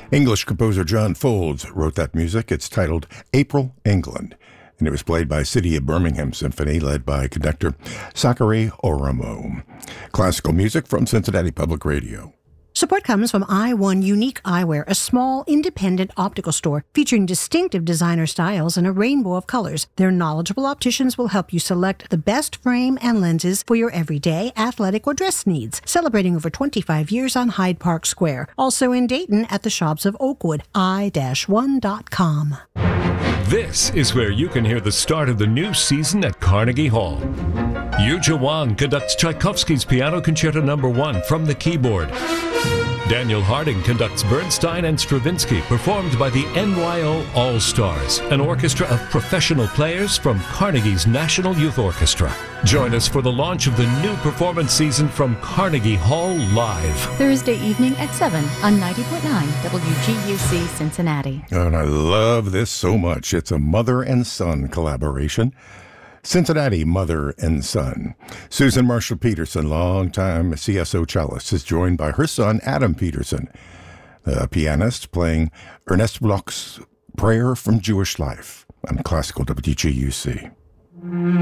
English composer John Folds wrote that music. It's titled April, England, and it was played by City of Birmingham Symphony, led by conductor Sakari Oramo. Classical music from Cincinnati Public Radio. Support comes from I1 Unique Eyewear, a small, independent optical store featuring distinctive designer styles and a rainbow of colors. Their knowledgeable opticians will help you select the best frame and lenses for your everyday, athletic, or dress needs. Celebrating over 25 years on Hyde Park Square. Also in Dayton at the shops of Oakwood, i-1.com. This is where you can hear the start of the new season at Carnegie Hall. Yuja Wang conducts Tchaikovsky's Piano Concerto No. 1 from the keyboard. Daniel Harding conducts Bernstein and Stravinsky, performed by the NYO All-Stars, an orchestra of professional players from Carnegie's National Youth Orchestra. Join us for the launch of the new performance season from Carnegie Hall Live. Thursday evening at 7 on 90.9 WGUC Cincinnati. And I love this so much. It's a mother and son collaboration. Cincinnati Mother and Son. Susan Marshall Peterson, longtime CSO cellist, is joined by her son, Adam Peterson, the pianist, playing Ernest Bloch's Prayer from Jewish Life on Classical WGUC.